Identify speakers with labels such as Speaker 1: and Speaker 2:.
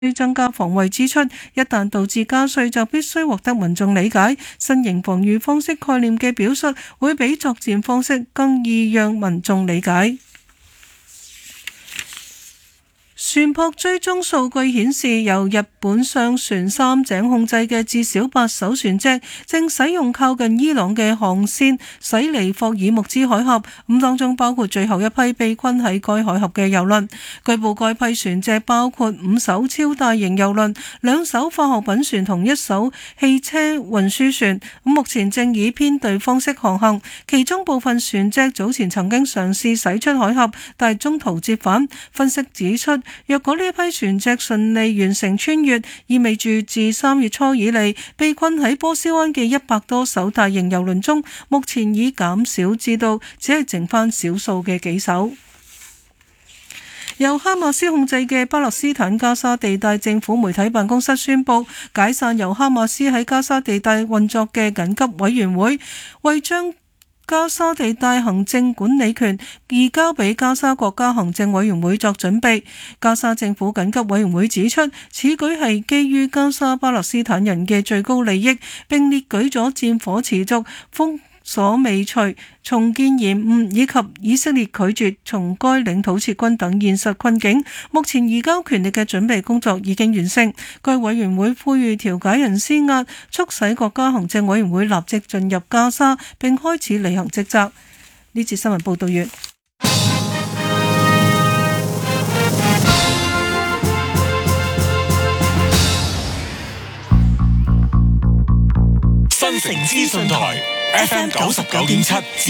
Speaker 1: 增加防衛支出，一旦導致加稅，就必須獲得民眾理解。新型防禦方式概念嘅表述會比作戰方式更易讓民眾理解。船舶追蹤數據顯示，由日本上船三井控制嘅至少8艘船隻正使用靠近伊朗嘅航線駛離霍爾木茲海峽，咁當中包括最後一批被困喺該海峽嘅油輪。據報該批船隻包括5艘超大型油輪、2艘化學品船同1艘汽車運輸船，目前正以編隊方式航行。其中部分船隻早前曾經嘗試駛出海峽，但中途折返。分析指出，若果呢一批船隻順利完成穿越，意味住自3月初以嚟被困喺波斯灣嘅100多艘大型油輪中，目前已減少至到只係剩翻少數嘅幾艘。由哈馬斯控制嘅巴勒斯坦加沙地帶政府媒體辦公室宣布解散由哈馬斯喺加沙地帶運作嘅緊急委員會，為將加沙地帶行政管理權移交俾加沙國家行政委員會作準備。加沙政府緊急委員會指出，此舉係基於加沙巴勒斯坦人嘅最高利益，並列舉咗戰火持續、封鎖未除、重建延誤以及以色列拒絕從該領土撤軍等現實困境。目前移交權力嘅準備工作已經完成。該委員會呼籲調解人施壓，促使國家行政委員會立即進入加沙並開始履行職責。呢節新聞報道完。
Speaker 2: 新城資訊台FM 99.7